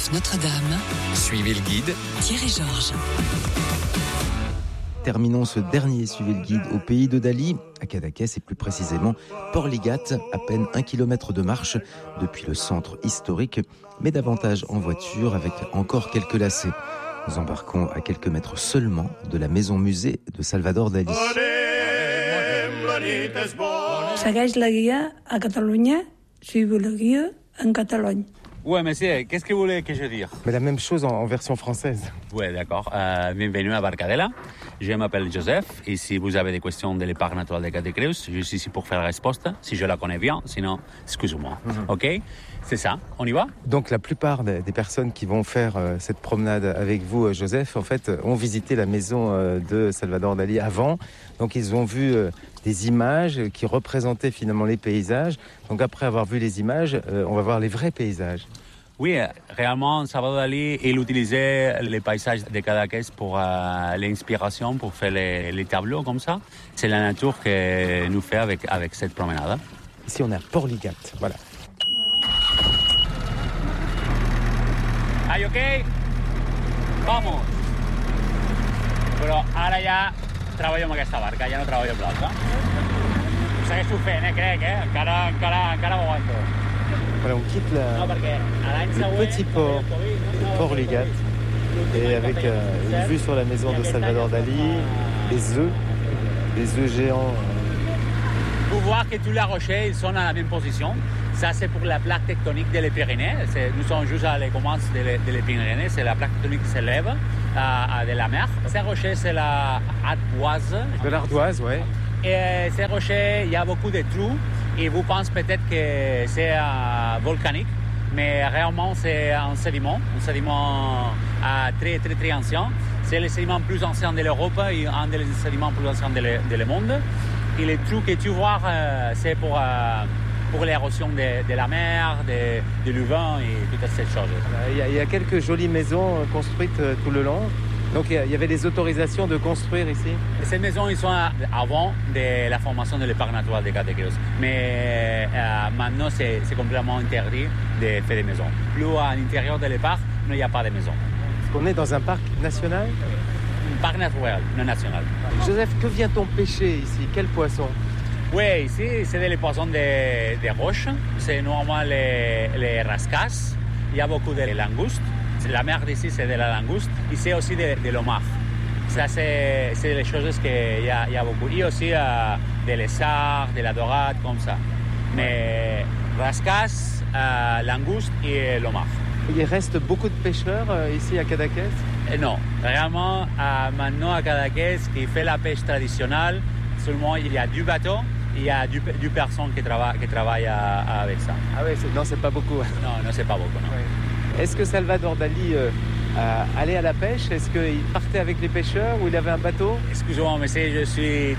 Joseph Notre-Dame. Suivez le guide. Thierry Georges. Terminons ce dernier Suivez le guide au pays de Dali, à Cadaqués et plus précisément Port-Ligat, à peine 1 kilomètre de marche depuis le centre historique, mais davantage en voiture avec encore quelques lacets. Nous embarquons à quelques mètres seulement de la maison-musée de Salvador Dalí. Segueix la guia a Catalunya, suivez la guia en Catalogne. Ouais, monsieur, qu'est-ce que vous voulez que je dise? Mais la même chose en version française. Ouais, d'accord. Bienvenue à Barcadella. Je m'appelle Joseph et si vous avez des questions de l'épargne naturelle de Cadaqués, je suis ici pour faire la réponse, si je la connais bien, sinon, excusez-moi. Ok? C'est ça, on y va? Donc la plupart des personnes qui vont faire cette promenade avec vous, Joseph, en fait, ont visité la maison de Salvador Dalí avant. Donc ils ont vu des images qui représentaient finalement les paysages. Donc après avoir vu les images, on va voir les vrais paysages. Oui, réellement, Salvador Dalí, il utilisait les paysages de Cadaqués pour l'inspiration, pour faire les tableaux comme ça. C'est la nature que nous fait avec cette promenade. Ici, on est à Port-Ligat, voilà. Are you okay? Vamos! Però ara ja treballo amb aquesta barca, ja no treballo amb l'altra. Ho segueixo fent, crec, encara ho aguanto. Voilà, on quitte le petit port de Port-Ligat et avec une vue sur la maison de Salvador Dalí, les œufs géants. Vous voyez que tous les rochers ils sont à la même position. Ça, c'est pour la plaque tectonique des Pyrénées. Nous sommes juste à la commence des Pyrénées. C'est la plaque tectonique qui s'élève de la mer. Ces rochers, c'est la ardoise. De l'ardoise, oui. Et ces rochers, il y a beaucoup de trous. Et vous pensez peut-être que c'est volcanique. Mais réellement, c'est un sédiment très, très, très ancien. C'est le sédiment le plus ancien de l'Europe et un des sédiments plus anciens de le monde. Et les trous que tu vois, c'est pour l'érosion de la mer, de l'uvin et toutes ces choses. Il y a quelques jolies maisons construites tout le long. Donc il y avait des autorisations de construire ici. Ces maisons, ils sont avant de la formation de l'épargne naturelle de Cadaqués. Mais maintenant, c'est complètement interdit de faire des maisons. Plus à l'intérieur de l'épargne, il n'y a pas de maisons. Est-ce qu'on est dans un parc national? Un parc naturel, non national. Joseph, que vient-on pêcher ici? Quel poisson? Oui, ici, c'est des poissons de roche. C'est normalement les rascas. Il y a beaucoup de langoustes. La mer d'ici, c'est de la langouste. Ici aussi de l'homard. Ça, c'est les choses qu'il y a beaucoup. Il y a aussi des lézards, de la dorade, comme ça. Mais rascas, langoustes et l'homard. Il reste beaucoup de pêcheurs ici à Cadaqués? Non, réellement, maintenant à Cadaqués, qui fait la pêche traditionnelle, seulement il y a du bateau. Il y a deux personnes qui travaillent avec ça. Ah oui, non, c'est pas beaucoup. Non, c'est pas beaucoup. Non. Oui. Est-ce que Salvador Dalí allait à la pêche? Est-ce qu'il partait avec les pêcheurs ou il avait un bateau? Excusez-moi, monsieur, je suis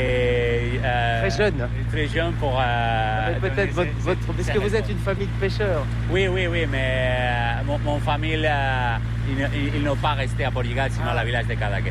très jeune. Très jeune pour... peut-être puisque vous êtes une famille de pêcheurs. Oui, mais mon famille, ils n'ont pas resté à Port-Ligat, sinon à la village de Cadaqués.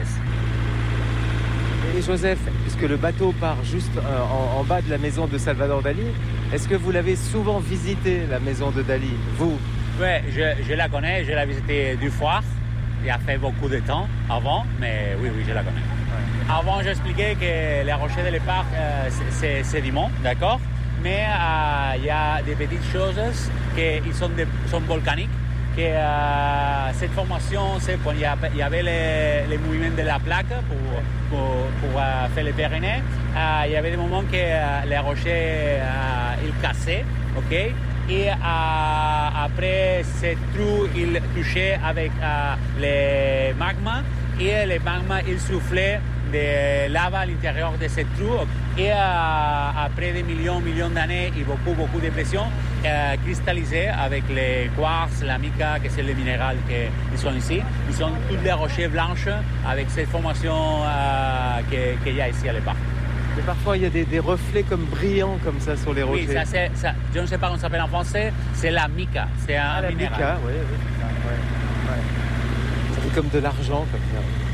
Et Joseph, puisque le bateau part juste en bas de la maison de Salvador Dalí, est-ce que vous l'avez souvent visité, la maison de Dalí, vous? Oui, je la connais, je l'ai visitée 2 fois. Il y a fait beaucoup de temps avant, mais oui, je la connais. Ouais. Avant, j'expliquais que les rochers de l'épargne, c'est sédiment, d'accord? Mais il y a des petites choses qui sont volcaniques. Que cette formation, c'est quand il y avait les mouvements de la plaque pour faire les Pyrénées. Il y avait des moments que les rochers ils cassaient, ok? Et après, ces trous, ils touchaient avec les magmas et les magmas, ils soufflaient de lave à l'intérieur de ces trous. Et après des millions d'années et beaucoup de pression, cristallisés avec les quartz, la mica, que c'est les minéraux qui sont ici. Ils sont tous les rochers blanches avec cette formation qu'il y a ici à l'époque. Mais parfois, il y a des reflets comme brillants comme ça sur les rochers. Oui, ça, je ne sais pas comment ça s'appelle en français, c'est la mica. C'est un la minéral. Mica, oui. Ça fait comme de l'argent comme ça.